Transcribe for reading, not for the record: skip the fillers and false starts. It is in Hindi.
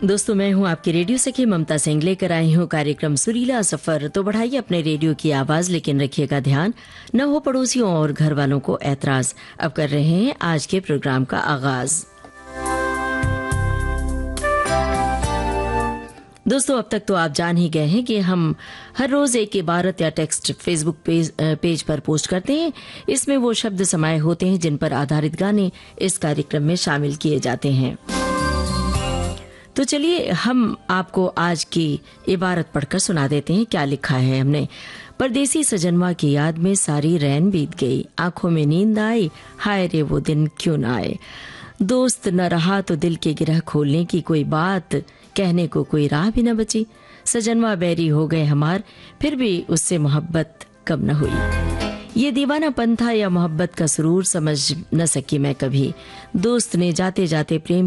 दोस्तों, मैं हूं आपकी रेडियो सखी ममता सिंह, लेकर आई हूं कार्यक्रम सुरीला सफर। तो बढ़ाइए अपने रेडियो की आवाज, लेकिन रखिएगा ध्यान, न हो पड़ोसियों और घर वालों को ऐतराज। अब कर रहे हैं आज के प्रोग्राम का आगाज। दोस्तों, अब तक तो आप जान ही गए हैं कि हम हर रोज एक इबारत या टेक्स्ट फेसबुक पेज पर पोस्ट करते हैं। इसमें वो शब्द समाये होते हैं जिन पर आधारित गाने इस कार्यक्रम में शामिल किए जाते हैं। तो चलिए हम आपको आज की इबारत पढ़कर सुना देते हैं। क्या लिखा है हमने। परदेसी सजनवा की याद में सारी रैन बीत गई, आंखों में नींद आई, हाय रे वो दिन क्यों न आए। दोस्त न रहा तो दिल के गिरह खोलने की कोई बात, कहने को कोई राह भी न बची। सजनवा बैरी हो गए हमार, फिर भी उससे मोहब्बत कब न हुई। ये दीवानापन था या मोहब्बत का सुरूर, समझ न सकी मैं कभी। दोस्त ने जाते जाते प्रेम